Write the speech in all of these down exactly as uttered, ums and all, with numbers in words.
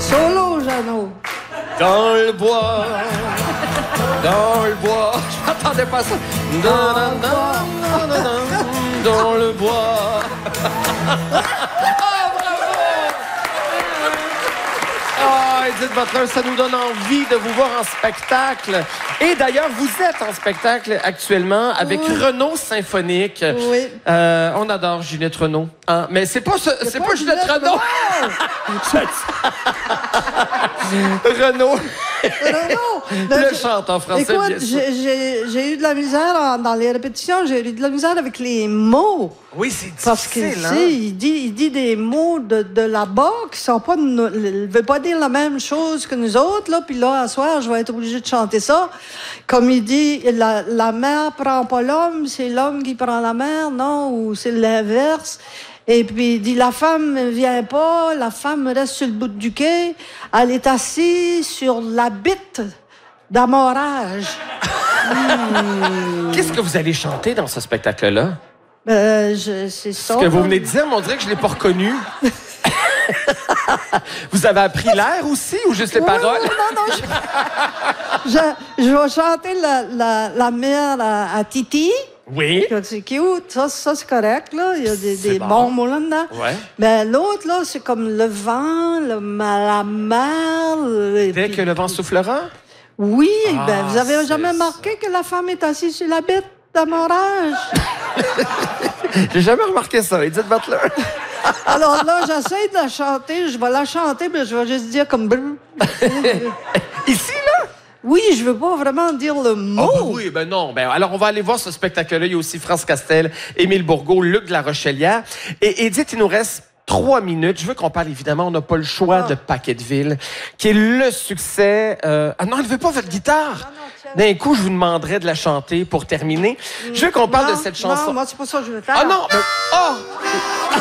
Solo, Jeannot. Dans le bois, dans le bois. Je m'attendais pas à ça. Dans, dans, dans, dans, dans, dans le bois. Ah, Edith Butler, ça nous donne envie de vous voir en spectacle. Et d'ailleurs, vous êtes en spectacle actuellement avec oui. Renaud Symphonique. Oui. Euh, on adore Ginette Renaud. Hein? Mais c'est pas, ce, c'est pas, pas Ginette Renaud. Renaud. Renaud. Le chante en français, écoute, bien sûr. J'ai, j'ai eu de la misère en, dans les répétitions. J'ai eu de la misère avec les mots. Oui, c'est difficile, Parce que, hein? tu sais, il dit, il dit des mots de, de là-bas qui sont pas... ne veulent pas dire la même chose que nous autres, là. Puis là, à soir, je vais être obligée de chanter ça. Comme il dit, la, la mer prend pas l'homme, c'est l'homme qui prend la mer, non? Ou c'est l'inverse. Et puis, il dit, la femme ne vient pas, la femme reste sur le bout du quai, elle est assise sur la bite d'amorage. mmh. Qu'est-ce que vous allez chanter dans ce spectacle-là? Euh, je, c'est ça. Ce que vous venez de dire, mais on dirait que je ne l'ai pas reconnu. Vous avez appris l'air aussi ou juste les oui, paroles? Non, non, je, je, je vais chanter la, la, la mère à, à Titi. Oui. C'est cute. Ça, ça c'est correct, là. Il y a des, des bon. bons mots là-dedans. Ouais. Mais l'autre, là, c'est comme le vent, le, la mer. Dès puis, que le vent soufflera? Oui, ah, ben, vous avez jamais ça. remarqué que la femme est assise sur la bête d'amorage? J'ai jamais remarqué ça, Edith Butler. Alors là, j'essaie de la chanter. Je vais la chanter, mais je vais juste dire comme... Ici, là? Oui, je veux pas vraiment dire le mot. Oh, ben oui, ben non. Ben, alors, on va aller voir ce spectacle-là. Il y a aussi France Castel, Émile Bourgault, Luc de la Rochelière. Et Edith, il nous reste trois minutes. Je veux qu'on parle, évidemment, on n'a pas le choix ah. de Paquetteville, qui est le succès... Euh... Ah non, elle ne veut pas votre guitare. D'un coup, je vous demanderais de la chanter pour terminer. Mmh. Je veux qu'on parle non, de cette chanson. Non, moi, c'est pas ça que je veux faire. Ah non! Mais... Oh!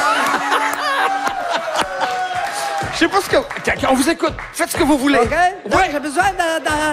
Je sais pas ce que... On vous écoute. Faites ce que vous voulez. OK? Ouais. J'ai besoin de... de...